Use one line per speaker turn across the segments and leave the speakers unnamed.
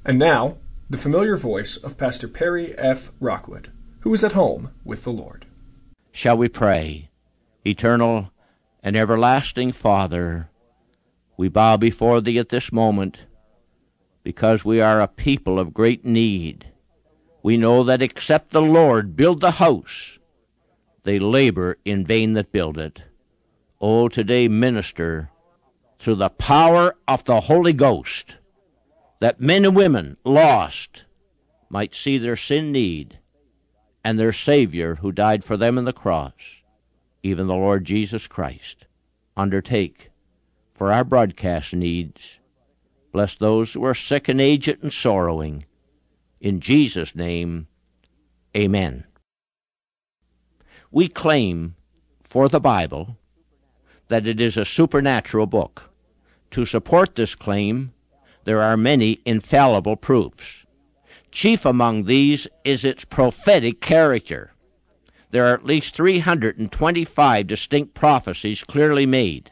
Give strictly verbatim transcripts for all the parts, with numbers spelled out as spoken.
And now, the familiar voice of Pastor Perry F. Rockwood, who is at home with the Lord.
Shall we pray? Eternal and everlasting Father, we bow before Thee at this moment because we are a people of great need. We know that except the Lord build the house, they labor in vain that build it. Oh, today minister through the power of the Holy Ghost, that men and women lost might see their sin need and their Savior who died for them on the cross, even the Lord Jesus Christ. Undertake for our broadcast needs. Bless those who are sick and aged and sorrowing. In Jesus' name, amen. We claim for the Bible that it is a supernatural book. To support this claim, there are many infallible proofs. Chief among these is its prophetic character. There are at least three hundred twenty-five distinct prophecies clearly made.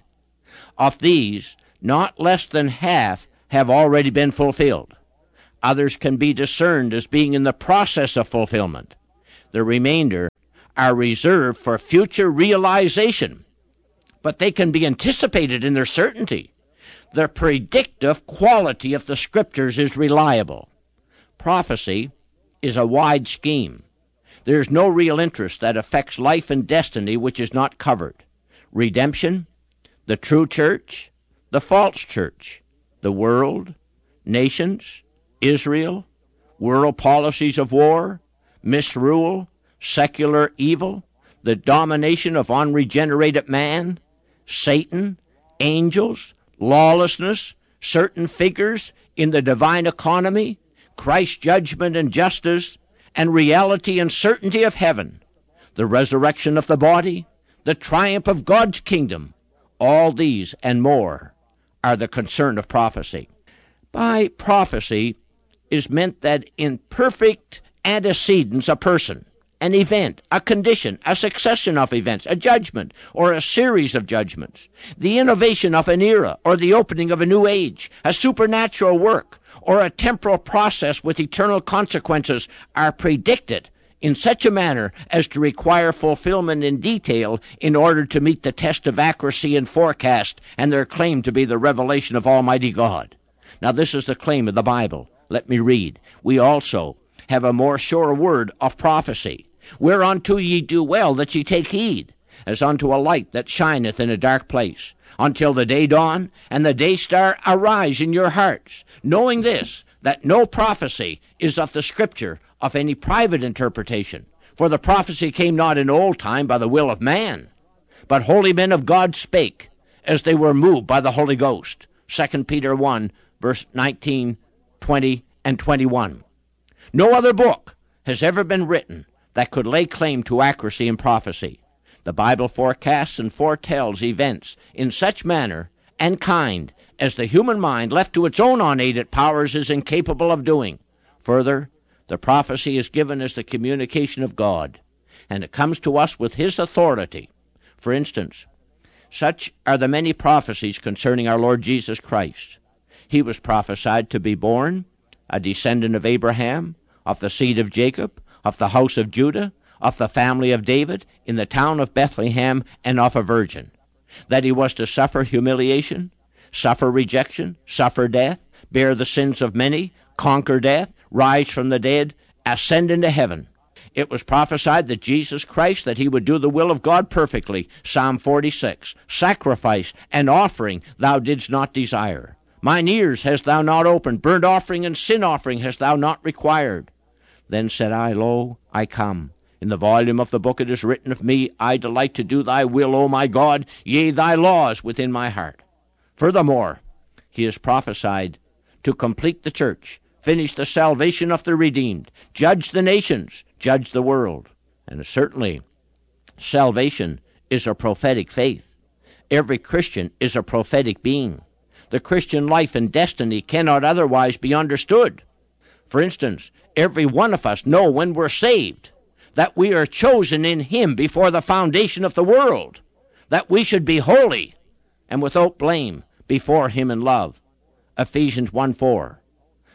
Of these, not less than half have already been fulfilled. Others can be discerned as being in the process of fulfillment. The remainder are reserved for future realization, but they can be anticipated in their certainty. The predictive quality of the Scriptures is reliable. Prophecy is a wide scheme. There is no real interest that affects life and destiny which is not covered. Redemption, the true church, the false church, the world, nations, Israel, world policies of war, misrule, secular evil, the domination of unregenerated man, Satan, angels, lawlessness, certain figures in the divine economy, Christ's judgment and justice, and reality and certainty of heaven, the resurrection of the body, the triumph of God's kingdom. All these and more are the concern of prophecy. By prophecy is meant that in perfect antecedence a person, an event, a condition, a succession of events, a judgment, or a series of judgments, the innovation of an era, or the opening of a new age, a supernatural work, or a temporal process with eternal consequences are predicted in such a manner as to require fulfillment in detail in order to meet the test of accuracy and forecast and their claim to be the revelation of Almighty God. Now this is the claim of the Bible. Let me read. We also have a more sure word of prophecy, whereunto ye do well that ye take heed, as unto a light that shineth in a dark place, until the day dawn and the day star arise in your hearts, knowing this, that no prophecy is of the Scripture of any private interpretation. For the prophecy came not in old time by the will of man, but holy men of God spake, as they were moved by the Holy Ghost. Second Peter one, verse nineteen, twenty, and twenty-one. No other book has ever been written that could lay claim to accuracy in prophecy. The Bible forecasts and foretells events in such manner and kind as the human mind, left to its own unaided powers, is incapable of doing. Further, the prophecy is given as the communication of God, and it comes to us with His authority. For instance, such are the many prophecies concerning our Lord Jesus Christ. He was prophesied to be born, a descendant of Abraham, of the seed of Jacob, of the house of Judah, of the family of David, in the town of Bethlehem, and of a virgin. That he was to suffer humiliation, suffer rejection, suffer death, bear the sins of many, conquer death, rise from the dead, ascend into heaven. It was prophesied that Jesus Christ, that he would do the will of God perfectly. Psalm forty-six, sacrifice and offering thou didst not desire. Mine ears hast thou not opened, burnt offering and sin offering hast thou not required. Then said I, Lo, I come. In the volume of the book it is written of me, I delight to do thy will, O my God, yea, thy laws within my heart. Furthermore, he is prophesied to complete the church, finish the salvation of the redeemed, judge the nations, judge the world. And certainly, salvation is a prophetic faith. Every Christian is a prophetic being. The Christian life and destiny cannot otherwise be understood. For instance, every one of us know when we're saved that we are chosen in Him before the foundation of the world, that we should be holy and without blame before Him in love. Ephesians one four.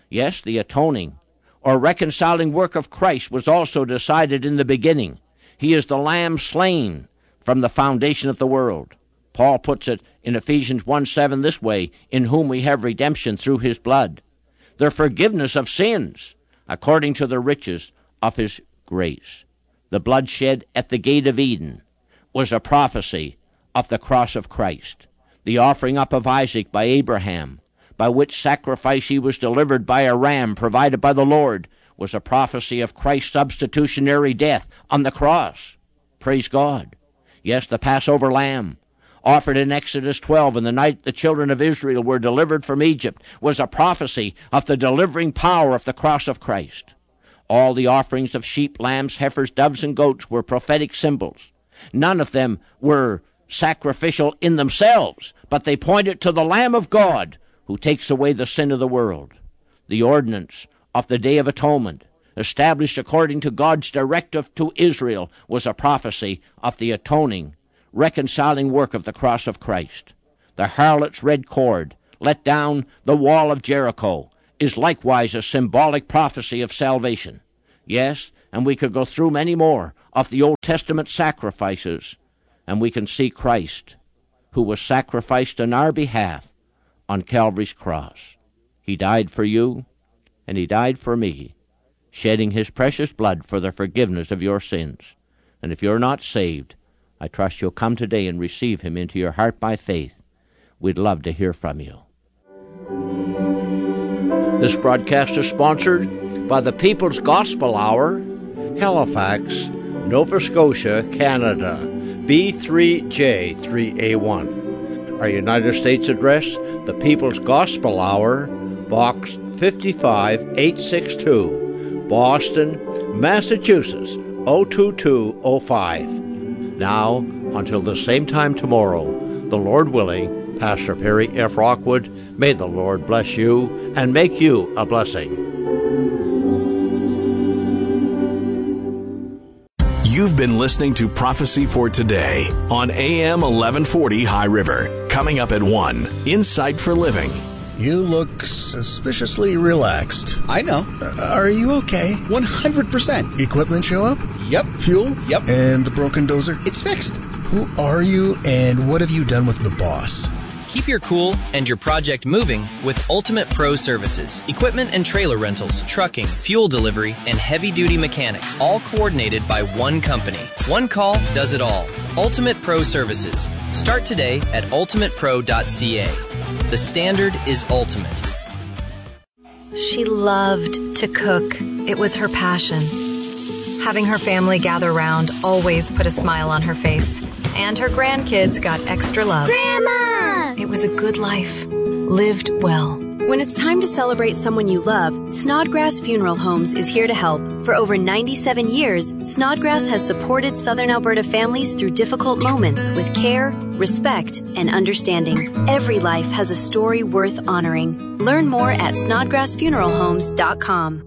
Yes, the atoning or reconciling work of Christ was also decided in the beginning. He is the Lamb slain from the foundation of the world. Paul puts it in Ephesians one seven this way, in whom we have redemption through his blood, the forgiveness of sins, according to the riches of his grace. The blood shed at the gate of Eden was a prophecy of the cross of Christ. The offering up of Isaac by Abraham, by which sacrifice he was delivered by a ram provided by the Lord, was a prophecy of Christ's substitutionary death on the cross. Praise God. Yes, the Passover lamb, offered in Exodus twelve, and the night the children of Israel were delivered from Egypt, was a prophecy of the delivering power of the cross of Christ. All the offerings of sheep, lambs, heifers, doves, and goats were prophetic symbols. None of them were sacrificial in themselves, but they pointed to the Lamb of God who takes away the sin of the world. The ordinance of the Day of Atonement, established according to God's directive to Israel, was a prophecy of the atoning, reconciling work of the cross of Christ. The harlot's red cord, let down the wall of Jericho, is likewise a symbolic prophecy of salvation. Yes, and we could go through many more of the Old Testament sacrifices, and we can see Christ, who was sacrificed on our behalf on Calvary's cross. He died for you, and he died for me, shedding his precious blood for the forgiveness of your sins. And if you're not saved, I trust you'll come today and receive him into your heart by faith. We'd love to hear from you. This broadcast is sponsored by the People's Gospel Hour, Halifax, Nova Scotia, Canada, B three J three A one. Our United States address, the People's Gospel Hour, Box fifty-five eight sixty-two, Boston, Massachusetts, zero two two zero five. Now, until the same time tomorrow, the Lord willing, Pastor Perry F. Rockwood, may the Lord bless you and make you a blessing.
You've been listening to Prophecy for Today on A M eleven forty High River. Coming up at one, Insight for Living.
You look suspiciously relaxed.
I know.
Uh, are you okay?
one hundred percent.
Equipment show up?
Yep.
Fuel?
Yep.
And the broken dozer?
It's fixed.
Who are you and what have you done with the boss?
Keep your cool and your project moving with Ultimate Pro Services. Equipment and trailer rentals, trucking, fuel delivery, and heavy-duty mechanics, all coordinated by one company. One call does it all. Ultimate Pro Services. Start today at ultimate pro dot c a. The standard is ultimate.
She loved to cook. It was her passion. Having her family gather round always put a smile on her face. And her grandkids got extra love.
Grandma!
It was a good life, lived well.
When it's time to celebrate someone you love, Snodgrass Funeral Homes is here to help. For over ninety-seven years, Snodgrass has supported Southern Alberta families through difficult moments with care, respect, and understanding. Every life has a story worth honoring. Learn more at snodgrass funeral homes dot com.